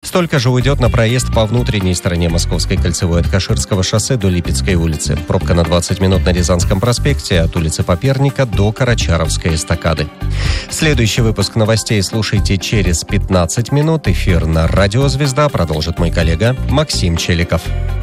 Столько же уйдет на проезд по внутренней стороне Московской кольцевой от Каширского шоссе до Липецкой улицы. Пробка на 20 минут на Рязанском проспекте от улицы Коперника до Карачаровской эстакады. Следующий выпуск новостей слушайте через 15 минут. Эфир на Радио Звезда продолжит мой коллега Максим Челиков.